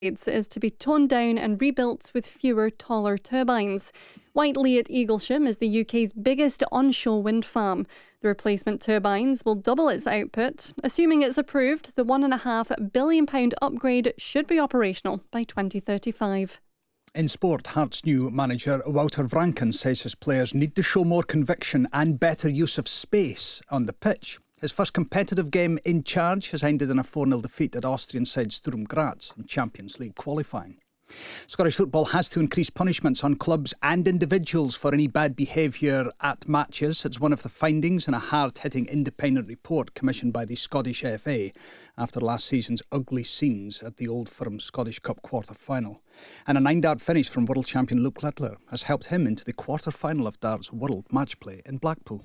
is to be toned down and rebuilt with fewer, taller turbines. Whiteley at Eaglesham is the UK's biggest onshore wind farm. The replacement turbines will double its output. Assuming it's approved, the £1.5 billion upgrade should be operational by 2035. In sport, Hearts' new manager Wouter Vranken says his players need to show more conviction and better use of space on the pitch. His first competitive game in charge has ended in a 4-0 defeat at Austrian side Sturm Graz in Champions League qualifying. Scottish football has to increase punishments on clubs and individuals for any bad behaviour at matches. It's one of the findings in a hard-hitting independent report commissioned by the Scottish FA after last season's ugly scenes at the Old Firm Scottish Cup quarter-final. And a 9-dart finish from world champion Luke Littler has helped him into the quarter-final of darts World Match Play in Blackpool.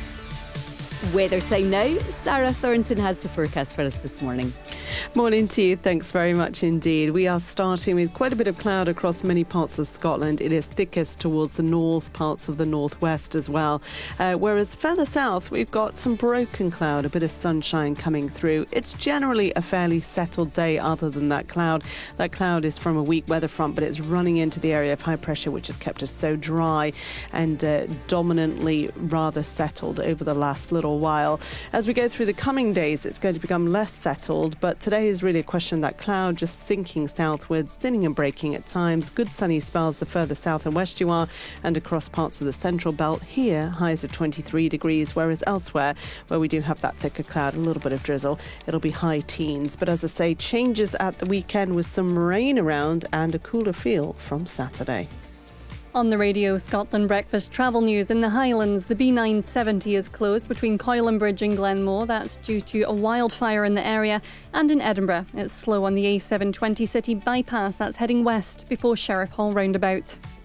Weather time now. Sarah Thornton has the forecast for us this morning. Morning to you. Thanks very much indeed. We are starting with quite a bit of cloud across many parts of Scotland. It is thickest towards the north, parts of the northwest as well. Whereas further south, we've got some broken cloud, a bit of sunshine coming through. It's generally a fairly settled day other than that cloud. That cloud is from a weak weather front, but it's running into the area of high pressure, which has kept us so dry and dominantly rather settled over the last little while. As we go through the coming days, it's going to become less settled, but today is really a question of that cloud just sinking southwards, thinning and breaking at times. Good sunny spells the further south and west you are, and across parts of the central belt. Here, highs of 23 degrees, whereas elsewhere, where we do have that thicker cloud, a little bit of drizzle, it'll be high teens. But as I say, changes at the weekend with some rain around and a cooler feel from Saturday. On the Radio Scotland Breakfast travel news, in the Highlands, the B970 is closed between Coilenbridge and Glenmore. That's due to a wildfire in the area. And in Edinburgh, it's slow on the A720 City bypass. That's heading west before Sheriff Hall roundabout.